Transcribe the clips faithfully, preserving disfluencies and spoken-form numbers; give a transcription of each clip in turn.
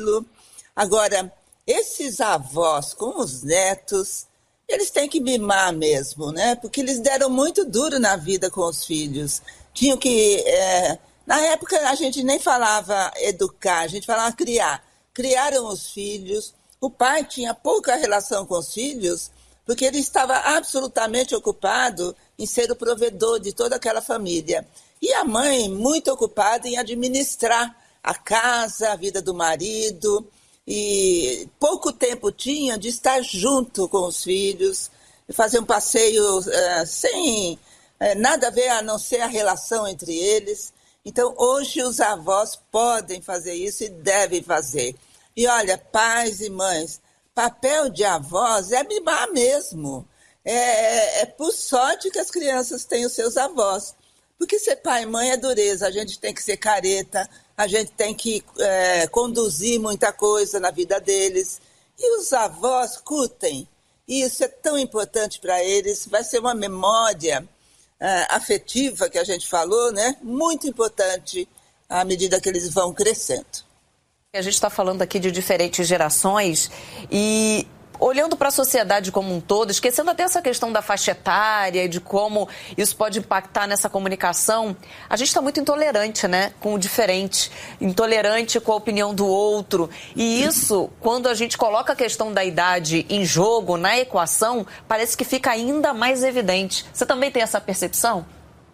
aquilo. Agora, esses avós com os netos, eles têm que mimar mesmo, né? Porque eles deram muito duro na vida com os filhos. Tinham que... É... Na época, a gente nem falava educar, a gente falava criar. Criaram os filhos. O pai tinha pouca relação com os filhos, porque ele estava absolutamente ocupado em ser o provedor de toda aquela família. E a mãe, muito ocupada em administrar a casa, a vida do marido, e pouco tempo tinha de estar junto com os filhos, fazer um passeio uh, sem uh, nada a ver a não ser a relação entre eles. Então, hoje os avós podem fazer isso e devem fazer. E olha, pais e mães, papel de avós é mimar mesmo. É, é por sorte que as crianças têm os seus avós. Porque ser pai e mãe é dureza, a gente tem que ser careta, a gente tem que é, conduzir muita coisa na vida deles. E os avós curtem. E isso é tão importante para eles, vai ser uma memória é, afetiva que a gente falou, né? Muito importante à medida que eles vão crescendo. A gente está falando aqui de diferentes gerações e olhando para a sociedade como um todo, esquecendo até essa questão da faixa etária e de como isso pode impactar nessa comunicação, a gente está muito intolerante, né, com o diferente, intolerante com a opinião do outro. E isso, quando a gente coloca a questão da idade em jogo, na equação, parece que fica ainda mais evidente. Você também tem essa percepção?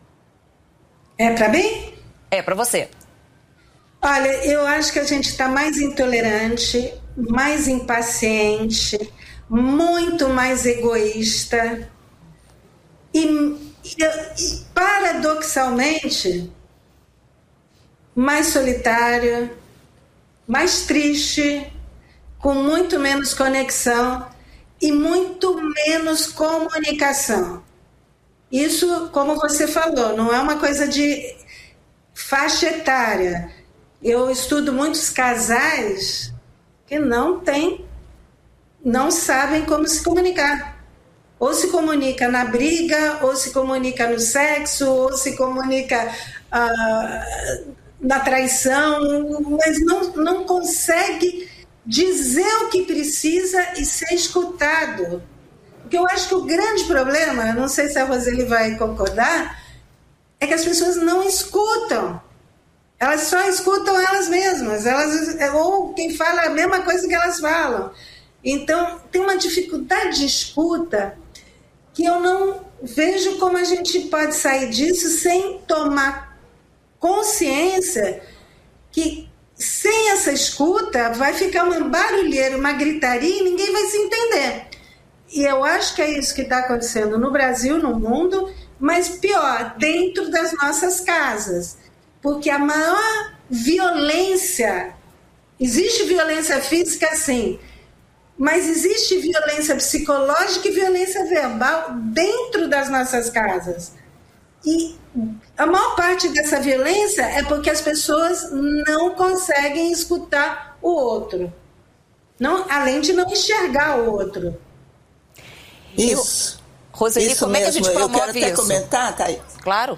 É para mim? É para você. Olha, eu acho que a gente está mais intolerante, mais impaciente, muito mais egoísta e, e, e paradoxalmente, mais solitário, mais triste, com muito menos conexão e muito menos comunicação. Isso, como você falou, não é uma coisa de faixa etária. Eu estudo muitos casais que não têm, não sabem como se comunicar. Ou se comunica na briga, ou se comunica no sexo, ou se comunica ah, na traição, mas não, não consegue dizer o que precisa e ser escutado. Porque eu acho que o grande problema, não sei se a Roseli vai concordar, é que as pessoas não escutam. Elas só escutam elas mesmas, elas, ou quem fala a mesma coisa que elas falam. Então, tem uma dificuldade de escuta que eu não vejo como a gente pode sair disso sem tomar consciência que sem essa escuta vai ficar uma barulheira, uma gritaria e ninguém vai se entender. E eu acho que é isso que está acontecendo no Brasil, no mundo, mas pior, dentro das nossas casas. Porque a maior violência, existe violência física sim, mas existe violência psicológica e violência verbal dentro das nossas casas. E a maior parte dessa violência é porque as pessoas não conseguem escutar o outro, não, além de não enxergar o outro. Isso. Eu, Roseli, isso como mesmo. É que a gente promove Eu quero até isso? comentar, Thaís. Claro.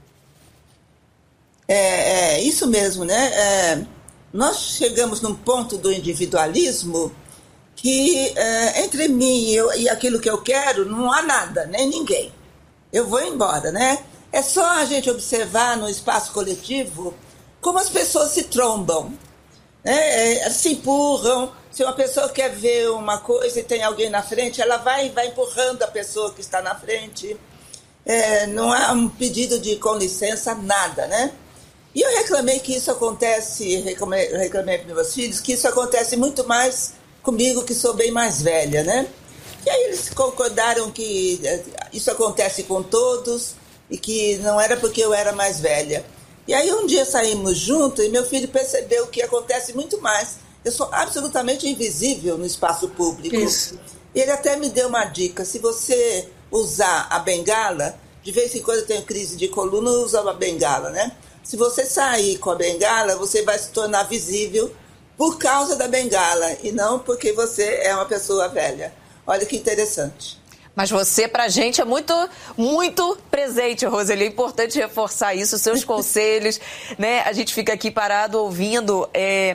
É, é isso mesmo, né? É, nós chegamos num ponto do individualismo que é, entre mim e, eu, e aquilo que eu quero não há nada, nem ninguém. Eu vou embora, né? É só a gente observar no espaço coletivo como as pessoas se trombam, né? É, se empurram. Se uma pessoa quer ver uma coisa e tem alguém na frente, ela vai, vai empurrando a pessoa que está na frente. É, não há um pedido de com licença, nada, né? E eu reclamei que isso acontece, reclamei, reclamei para meus filhos, que isso acontece muito mais comigo, que sou bem mais velha, né? E aí eles concordaram que isso acontece com todos e que não era porque eu era mais velha. E aí um dia saímos juntos e meu filho percebeu que acontece muito mais. Eu sou absolutamente invisível no espaço público. Isso. E ele até me deu uma dica, se você usar a bengala, de vez em quando eu tenho crise de coluna, eu uso a bengala, né? Se você sair com a bengala, você vai se tornar visível por causa da bengala e não porque você é uma pessoa velha. Olha que interessante. Mas você, pra gente, é muito, muito presente, Roseli. É importante reforçar isso, seus conselhos, né? A gente fica aqui parado ouvindo. É...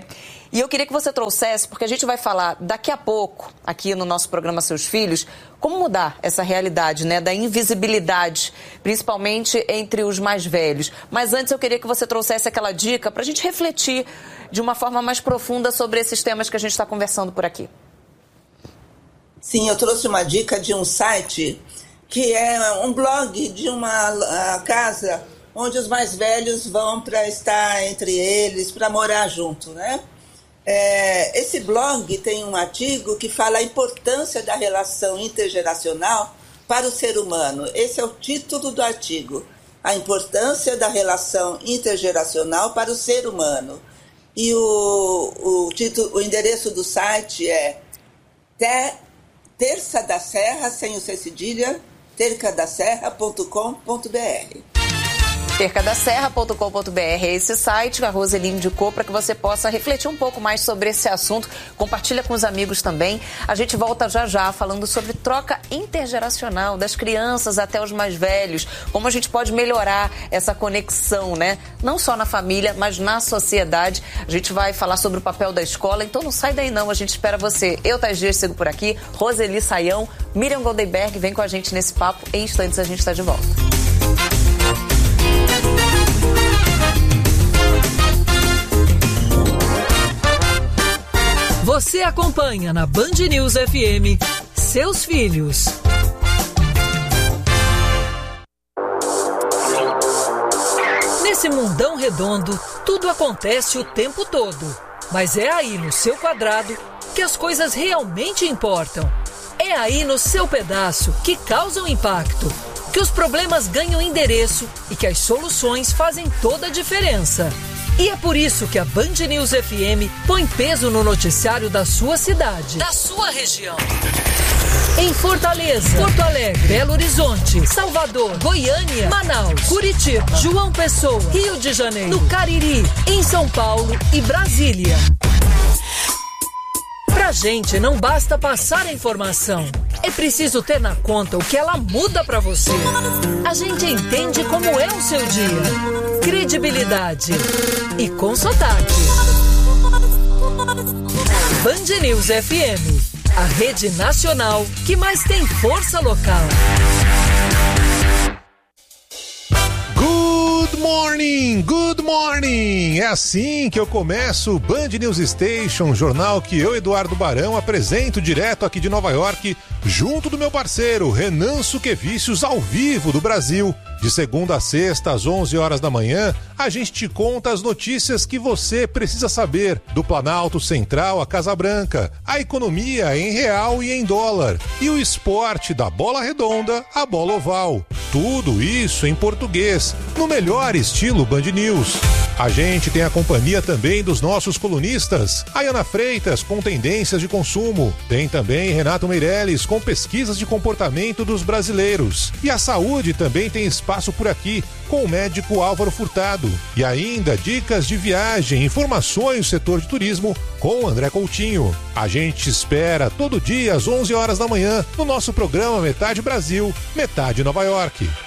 E eu queria que você trouxesse, porque a gente vai falar daqui a pouco, aqui no nosso programa Seus Filhos, como mudar essa realidade, né, da invisibilidade, principalmente entre os mais velhos. Mas antes eu queria que você trouxesse aquela dica para a gente refletir de uma forma mais profunda sobre esses temas que a gente está conversando por aqui. Sim, eu trouxe uma dica de um site que é um blog de uma casa onde os mais velhos vão para estar entre eles, para morar junto, né? É, esse blog tem um artigo que fala a importância da relação intergeracional para o ser humano. Esse é o título do artigo, a importância da relação intergeracional para o ser humano. E o, o, título, o endereço do site é te, terça da serra, sem o C cedilha, terca da serra ponto com ponto br. terca da serra ponto com ponto br é esse site que a Roseli indicou para que você possa refletir um pouco mais sobre esse assunto. Compartilha com os amigos também. A gente volta já já falando sobre troca intergeracional, das crianças até os mais velhos, como a gente pode melhorar essa conexão, né? Não só na família, mas na sociedade. A gente vai falar sobre o papel da escola, então não sai daí não, a gente espera você. Eu, Thais Dias, sigo por aqui, Roseli Saião, Miriam Goldenberg, vem com a gente nesse papo. Em instantes a gente está de volta. Você acompanha na Band News F M Seus Filhos. Nesse mundão redondo, tudo acontece o tempo todo. Mas é aí no seu quadrado que as coisas realmente importam. É aí no seu pedaço que causam impacto, que os problemas ganham endereço e que as soluções fazem toda a diferença. E é por isso que a Band News F M põe peso no noticiário da sua cidade, da sua região. Em Fortaleza, Porto Alegre, Belo Horizonte, Salvador, Goiânia, Manaus, Curitiba, João Pessoa, Rio de Janeiro, no Cariri, em São Paulo e Brasília. Pra gente não basta passar a informação, é preciso ter na conta o que ela muda pra você. A gente entende como é o seu dia, credibilidade e com sotaque. Band News F M, a rede nacional que mais tem força local. Good morning, good morning! É assim que eu começo o Band News Station, jornal que eu, Eduardo Barão, apresento direto aqui de Nova York, junto do meu parceiro Renan Suquevicius, ao vivo do Brasil. De segunda a sexta, às onze horas da manhã, a gente te conta as notícias que você precisa saber do Planalto Central à Casa Branca, a economia em real e em dólar, e o esporte da bola redonda à bola oval. Tudo isso em português, no melhor estilo Band News. A gente tem a companhia também dos nossos colunistas, Ayana Freitas com tendências de consumo, tem também Renato Meirelles com pesquisas de comportamento dos brasileiros, e a saúde também tem espaço por aqui com o médico Álvaro Furtado, e ainda dicas de viagem, informações do setor de turismo com o André Coutinho. A gente espera todo dia às onze horas da manhã no nosso programa Metade Brasil, Metade Nova York.